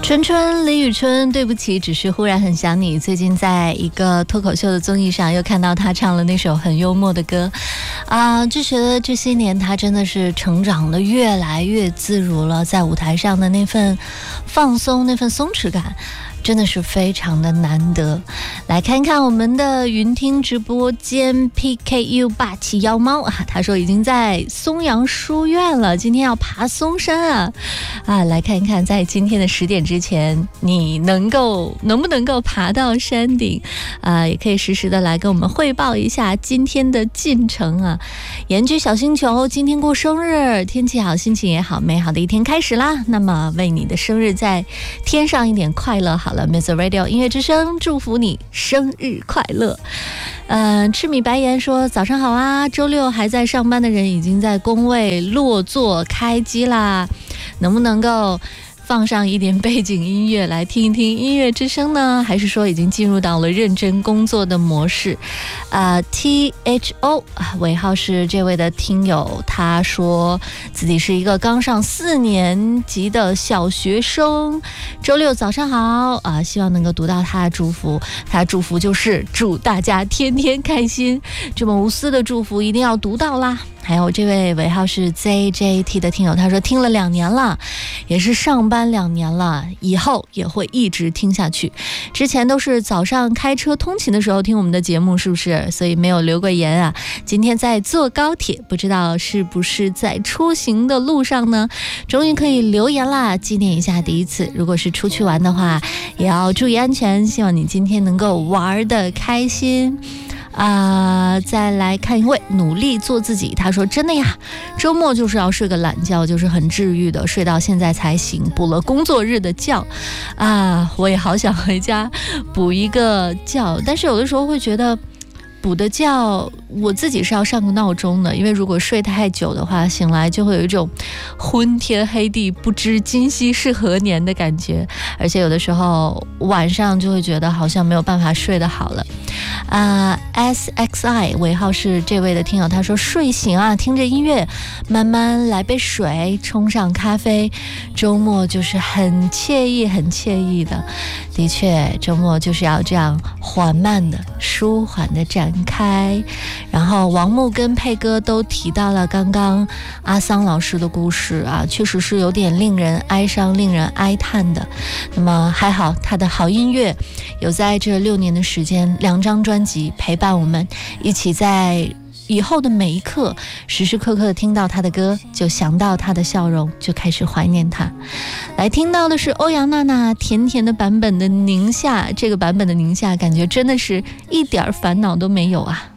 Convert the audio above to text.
春春李宇春，对不起，只是忽然很想你。最近在一个脱口秀的综艺上又看到他唱了那首很幽默的歌就觉得这些年他真的是成长的越来越自如了，在舞台上的那份放松，那份松弛感真的是非常的难得。来看看我们的云听直播间 PKU 霸气妖猫他说已经在松阳书院了，今天要爬松山来看一看在今天的10点之前你能不能够爬到山顶也可以实时的来跟我们汇报一下今天的进程盐居小星球今天过生日，天气好，心情也好，美好的一天开始啦。那么为你的生日再添上一点快乐好了。 Mr. Radio 音乐之声祝福你生日快乐。赤米白盐说早上好周六还在上班的人已经在工位落座开机啦，能不能够放上一点背景音乐来听一听音乐之声呢？还是说已经进入到了认真工作的模式？THO 尾号是这位的听友，他说自己是一个刚上4年级的小学生，周六早上好希望能够读到他的祝福。他的祝福就是祝大家天天开心，这么无私的祝福一定要读到啦。还有这位尾号是 ZJT 的听友，他说听了2年了，也是上班2年了，以后也会一直听下去。之前都是早上开车通勤的时候听我们的节目，是不是？所以没有留过言今天在坐高铁，不知道是不是在出行的路上呢？终于可以留言啦，纪念一下第一次。如果是出去玩的话，也要注意安全，希望你今天能够玩得开心。再来看一位努力做自己，他说真的呀，周末就是要睡个懒觉，就是很治愈的，睡到现在才醒，补了工作日的觉我也好想回家补一个觉，但是有的时候会觉得补的觉我自己是要上个闹钟的，因为如果睡太久的话，醒来就会有一种昏天黑地不知今夕是何年的感觉，而且有的时候晚上就会觉得好像没有办法睡得好了SXI 尾号是这位的听友，他说睡醒听着音乐，慢慢来杯水，冲上咖啡，周末就是很惬意很惬意的。的确周末就是要这样缓慢的舒缓的展开。然后王木跟佩哥都提到了刚刚阿桑老师的故事确实是有点令人哀伤令人哀叹的。那么还好他的好音乐有在这6年的时间2张专辑陪伴我们，一起在以后的每一刻时时刻刻的听到他的歌，就想到他的笑容，就开始怀念他。来听到的是欧阳娜娜甜甜的版本的宁夏，这个版本的宁夏感觉真的是一点烦恼都没有